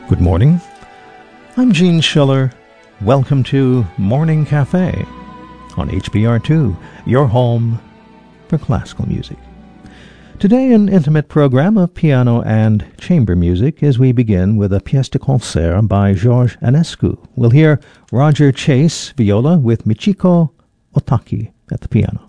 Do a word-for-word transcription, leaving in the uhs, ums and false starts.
Good morning. I'm Gene Schiller. Welcome to Morning Cafe on H B R two, your home for classical music. Today, an intimate program of piano and chamber music as we begin with a pièce de concert by George Enescu. We'll hear Roger Chase, viola, with Michiko Otaki at the piano.